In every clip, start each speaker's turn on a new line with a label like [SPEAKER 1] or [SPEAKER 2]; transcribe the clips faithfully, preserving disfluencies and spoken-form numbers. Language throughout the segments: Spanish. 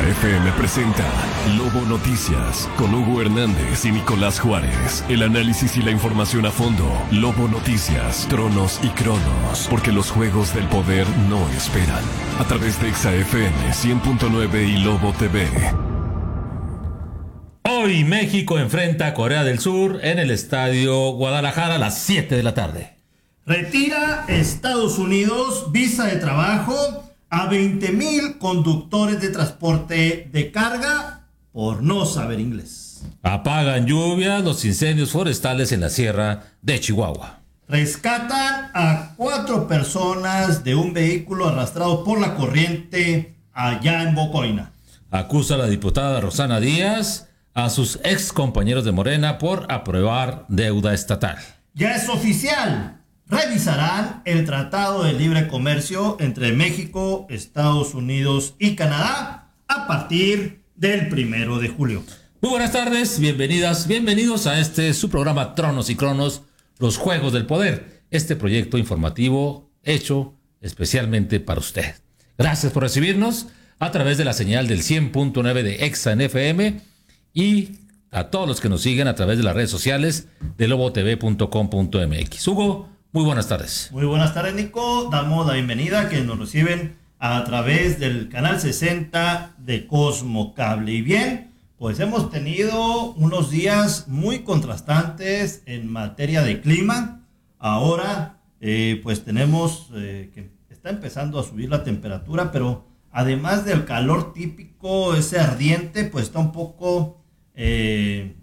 [SPEAKER 1] F M presenta Lobo Noticias con Hugo Hernández y Nicolás Juárez. El análisis y la información a fondo. Lobo Noticias, Tronos y Cronos. Porque los juegos del poder no esperan. A través de Exa F M cien punto nueve y Lobo T V.
[SPEAKER 2] Hoy México enfrenta a Corea del Sur en el Estadio Guadalajara a las siete de la tarde.
[SPEAKER 3] Retira Estados Unidos visa de trabajo a veinte mil conductores de transporte de carga por no saber inglés.
[SPEAKER 2] Apagan lluvias los incendios forestales en la sierra de Chihuahua.
[SPEAKER 3] Rescatan a cuatro personas de un vehículo arrastrado por la corriente allá en Bocoina.
[SPEAKER 2] Acusa a la diputada Rosana Díaz a sus ex compañeros de Morena por aprobar deuda estatal.
[SPEAKER 3] Ya es oficial. Revisarán el Tratado de Libre Comercio entre México, Estados Unidos y Canadá a partir del primero de julio.
[SPEAKER 2] Muy buenas tardes, bienvenidas, bienvenidos a este su programa Tronos y Cronos, los Juegos del Poder, este proyecto informativo hecho especialmente para usted. Gracias por recibirnos a través de la señal del cien punto nueve de Exa en F M y a todos los que nos siguen a través de las redes sociales de lobo t v punto com punto m x. Hugo, muy buenas tardes.
[SPEAKER 3] Muy buenas tardes, Nico. Damos la bienvenida a quienes nos reciben a través del canal sesenta de Cosmo Cable. Y bien, pues hemos tenido unos días muy contrastantes en materia de clima. Ahora, eh, pues tenemos eh, que está empezando a subir la temperatura, pero además del calor típico, ese ardiente, pues está un poco eh,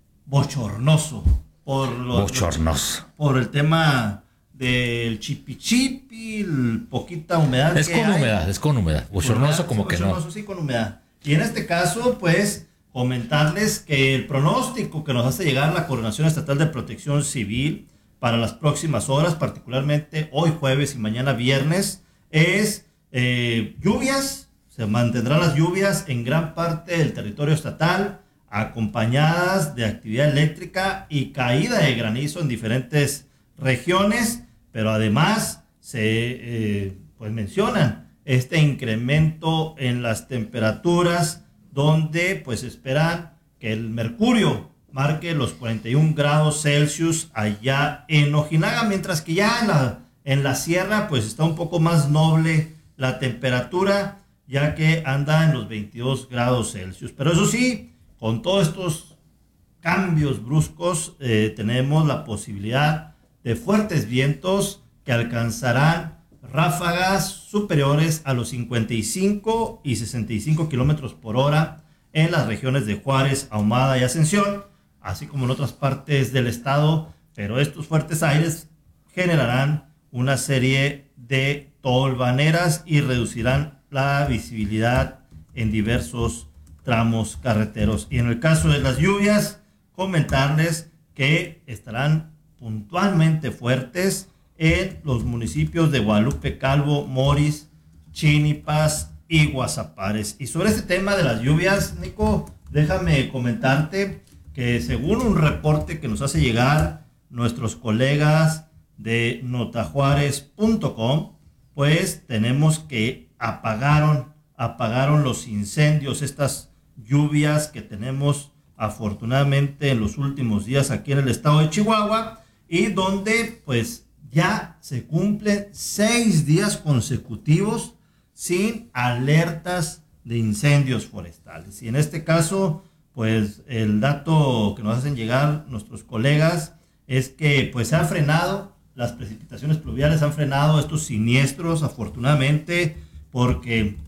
[SPEAKER 3] bochornoso. Por, los,
[SPEAKER 2] Bochornoso.
[SPEAKER 3] por el tema del chipi-chipi, poquita humedad.
[SPEAKER 2] Es
[SPEAKER 3] que
[SPEAKER 2] con
[SPEAKER 3] hay.
[SPEAKER 2] humedad, es con humedad. Bochornoso como
[SPEAKER 3] sí,
[SPEAKER 2] que
[SPEAKER 3] bochornoso,
[SPEAKER 2] no.
[SPEAKER 3] Sí, con humedad. Y en este caso, pues, comentarles que el pronóstico que nos hace llegar la Coordinación Estatal de Protección Civil para las próximas horas, particularmente hoy jueves y mañana viernes, es eh, lluvias. Se mantendrán las lluvias en gran parte del territorio estatal, acompañadas de actividad eléctrica y caída de granizo en diferentes regiones, pero además se eh, pues mencionan este incremento en las temperaturas, donde pues esperan que el mercurio marque los cuarenta y un grados Celsius allá en Ojinaga, mientras que ya en la, en la sierra pues está un poco más noble la temperatura, ya que anda en los veintidós grados Celsius. Pero eso sí, con todos estos cambios bruscos, eh, tenemos la posibilidad de fuertes vientos que alcanzarán ráfagas superiores a los cincuenta y cinco y sesenta y cinco kilómetros por hora en las regiones de Juárez, Ahumada y Ascensión, así como en otras partes del estado, pero estos fuertes aires generarán una serie de tolvaneras y reducirán la visibilidad en diversos tramos carreteros. Y en el caso de las lluvias, comentarles que estarán puntualmente fuertes en los municipios de Guadalupe Calvo, Moris, Chinipas y Guasapares. Y sobre este tema de las lluvias, Nico, déjame comentarte que según un reporte que nos hace llegar nuestros colegas de notajuárez punto com, pues tenemos que apagaron, apagaron los incendios, estas lluvias que tenemos afortunadamente en los últimos días aquí en el estado de Chihuahua, y donde pues ya se cumplen seis días consecutivos sin alertas de incendios forestales. Y en este caso, pues el dato que nos hacen llegar nuestros colegas es que pues se han frenado, las precipitaciones pluviales han frenado estos siniestros afortunadamente, porque